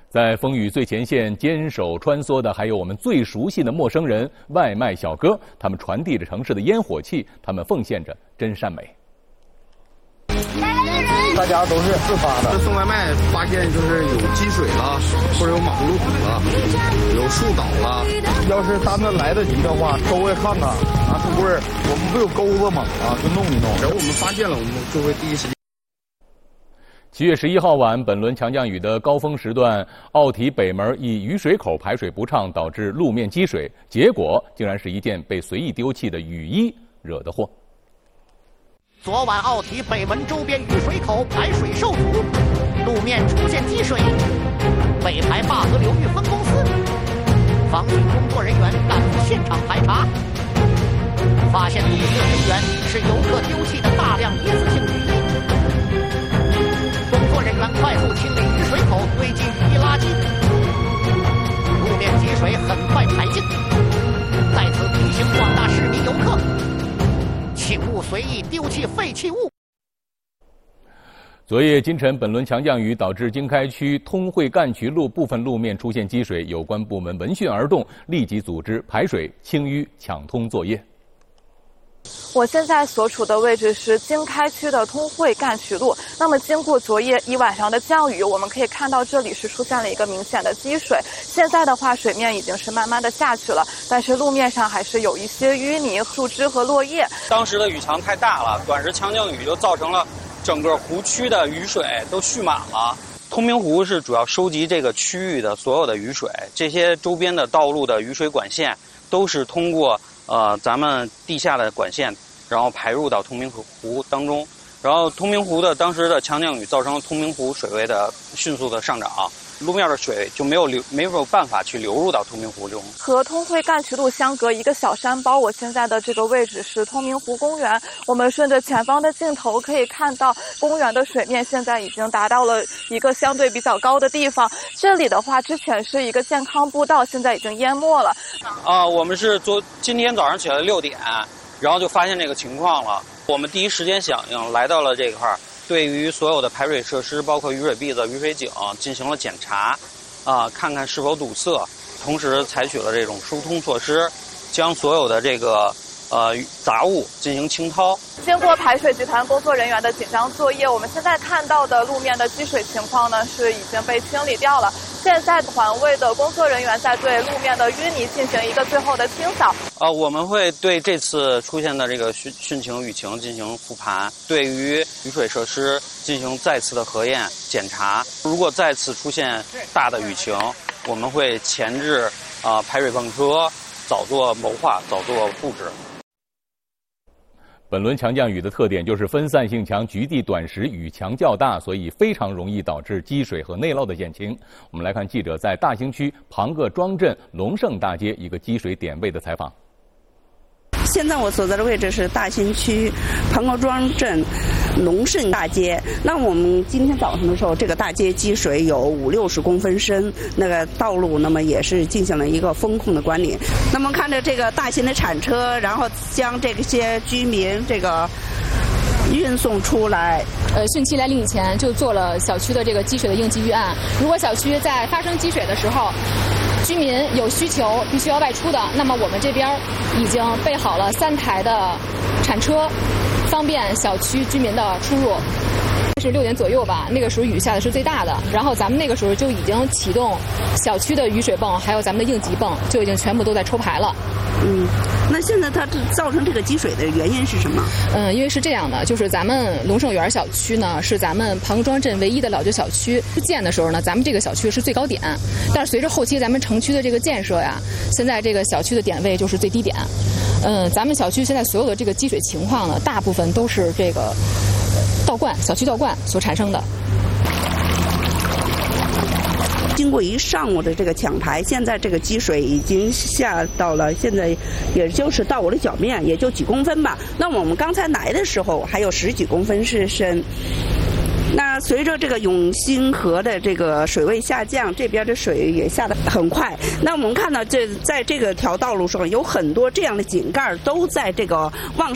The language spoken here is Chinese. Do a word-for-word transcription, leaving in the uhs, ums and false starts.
在风雨最前线坚守穿梭的，还有我们最熟悉的陌生人——外卖小哥。他们传递着城市的烟火气，他们奉献着真善美。 大家都是自发的。送外卖发现就是有积水了，或者有马葫芦堵了，有树倒了。要是单子来得及的话，周围看看，拿树棍儿，我们不有钩子吗？啊，就弄一弄。只要我们发现了，我们就会第一时间。 七月十一号晚，本轮强降雨的高峰时段，奥体北门一雨水口排水不畅，导致路面积水，结果竟然是一件被随意丢弃的雨衣惹的祸。 昨晚奥体北门周边雨水口排水受阻，路面出现积水。北排坝河流域分公司防汛工作人员赶赴现场排查，发现堵塞根源是游客丢弃的大量一次性雨衣。工作人员快速清理雨水口堆积雨衣垃圾，路面积水很快排尽。在此提醒广大市民游客，请勿随意丢弃废弃物。 昨夜今晨，本轮强降雨导致经开区通惠干渠路部分路面出现积水，有关部门闻讯而动，立即组织排水、清淤、抢通作业。 我现在所处的位置是经开区的通惠干渠路。那么，经过昨夜一晚上的降雨，我们可以看到这里是出现了一个明显的积水。现在的话，水面已经是慢慢的下去了，但是路面上还是有一些淤泥、树枝和落叶。 当时的雨强太大了，短时强降雨就造成了整个湖区的雨水都蓄满了。通明湖是主要收集这个区域的所有的雨水，这些周边的道路的雨水管线都是通过呃咱们地下的管线，然后排入到通明湖当中。然后通明湖的当时的强降雨造成了通明湖水位的迅速的上涨，路面的水就没有流没有办法去流入到通明湖中。 和通惠干渠路相隔一个小山包，我现在的这个位置是通明湖公园。我们顺着前方的镜头可以看到，公园的水面现在已经达到了一个相对比较高的地方。这里的话，之前是一个健康步道，现在已经淹没了。 啊，我们是昨今天早上起来六点，然后就发现这个情况了。我们第一时间响应，来到了这块儿，对于所有的排水设施，包括雨水篦子、雨水井进行了检查，啊，看看是否堵塞，同时采取了这种疏通措施，将所有的这个呃杂物进行清掏。 经过排水集团工作人员的紧张作业，我们现在看到的路面的积水情况呢是已经被清理掉了。现在环卫的工作人员在对路面的淤泥进行一个最后的清扫。 呃，我们会对这次出现的这个汛汛情雨情进行复盘，对于雨水设施进行再次的核验检查。如果再次出现大的雨情，我们会前置啊、呃、排水泵车，早做谋划，早做布置。 本轮强降雨的特点就是分散性强，局地短时雨强较大，所以非常容易导致积水和内涝的险情。我们来看记者在大兴区庞各庄镇龙盛大街一个积水点位的采访。 现在我所在的位置是大兴区庞各庄镇龙盛大街。那我们今天早上的时候，这个大街积水有五六十公分深，那个道路那么也是进行了一个风控的管理。那么看着这个大型的铲车，然后将这些居民这个运送出来。 呃，汛期来临以前就做了小区的这个积水的应急预案。如果小区在发生积水的时候，居民有需求必须要外出的，那么我们这边已经备好了三台的铲车，方便小区居民的出入。是六点左右吧，那个时候雨下的是最大的，然后咱们那个时候就已经启动小区的雨水泵，还有咱们的应急泵，就已经全部都在抽排了。 嗯，那现在它造成这个积水的原因是什么？ 嗯，因为是这样的，就是咱们龙盛园小区呢是咱们庞各庄镇唯一的老旧小区，建的时候呢，咱们这个小区是最高点，但是随着后期咱们城区的这个建设呀，现在这个小区的点位就是最低点。嗯，咱们小区现在所有的这个积水情况呢，大部分都是这个倒灌、小区倒灌所产生的。 经过一上午的这个抢排，现在这个积水已经下到了，现在也就是到我的脚面，也就几公分吧。那我们刚才来的时候还有十几公分是深。那随着这个永兴河的这个水位下降，这边的水也下得很快。那我们看到这在这个条道路上有很多这样的井盖都在这个往